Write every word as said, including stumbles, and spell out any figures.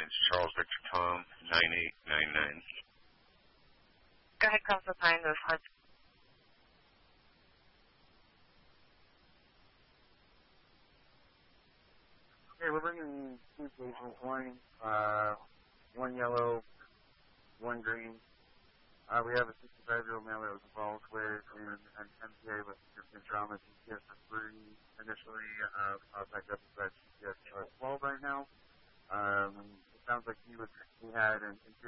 Pines, Charles Victor Tom, nine eight nine nine. Go ahead, Council Pines, those hunt. Okay, we're bringing two patients, one, uh, one yellow, one green. Uh, we have a sixty-five-year-old male that was involved with an, an M P A with significant trauma, G P S for three initially, uh, contact up to G P S twelve right now. Um, it sounds like he was, he had an